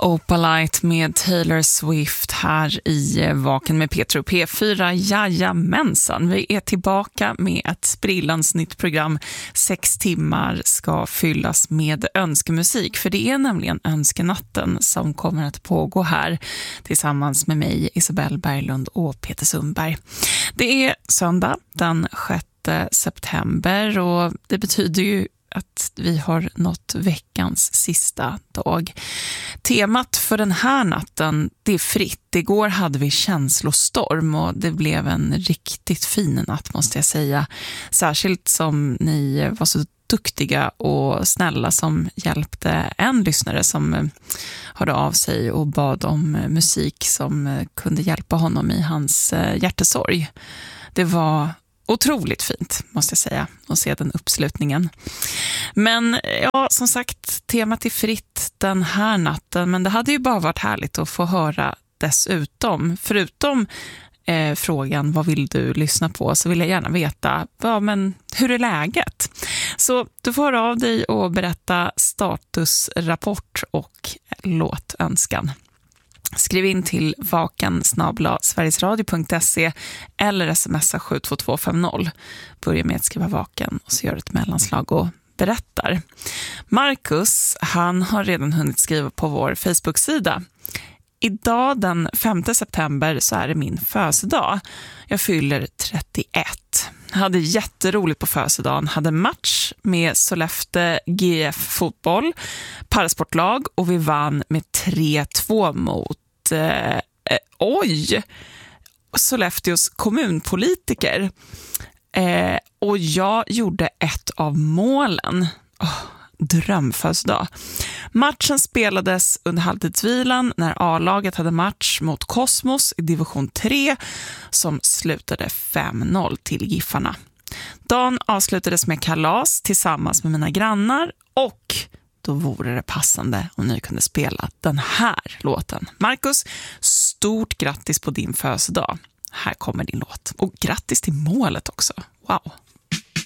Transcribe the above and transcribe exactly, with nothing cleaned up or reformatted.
Opalite med Taylor Swift här i Vaken med Petro P fyra. Jajamensan, vi är tillbaka med ett sprillans nytt program. Sex timmar ska fyllas med önskemusik, för det är nämligen önskenatten som kommer att pågå här tillsammans med mig, Isabelle Berglund och Peter Sundberg. Det är söndag den sjätte september och det betyder ju att vi har nått veckans sista dag. Temat för den här natten, det är fritt. Igår hade vi känslostorm och det blev en riktigt fin natt, måste jag säga. Särskilt som ni var så duktiga och snälla som hjälpte en lyssnare som hörde av sig och bad om musik som kunde hjälpa honom i hans hjärtesorg. Det var otroligt fint, måste jag säga, att se den uppslutningen. Men ja, som sagt, temat är fritt den här natten, men det hade ju bara varit härligt att få höra dessutom. Förutom eh, frågan, vad vill du lyssna på, så vill jag gärna veta, ja, men hur är läget? Så du får höra av dig och berätta statusrapport och låtönskan. Skriv in till vaken snabel-a sverigesradio punkt se eller smsa sju två två fem noll. Börja med att skriva vaken och så gör ett mellanslag och berättar. Marcus, han har redan hunnit skriva på vår Facebook-sida. Idag den femte september så är det min födelsedag. Jag fyller trettioett. Jag hade jätteroligt på födelsedagen. Hade match med Sollefteå G F fotboll, parasportlag, och vi vann med tre två mot eh, eh, oj, Sollefteås kommunpolitiker. Eh, och jag gjorde ett av målen. Oh, drömfödsdag. Matchen spelades under halvtidsvilan när A-laget hade match mot Kosmos i division tre som slutade fem noll till Giffarna. Dagen avslutades med kalas tillsammans med mina grannar och då vore det passande om ni kunde spela den här låten. Marcus, stort grattis på din födelsedag. Här kommer din låt. Och grattis till målet också. Wow.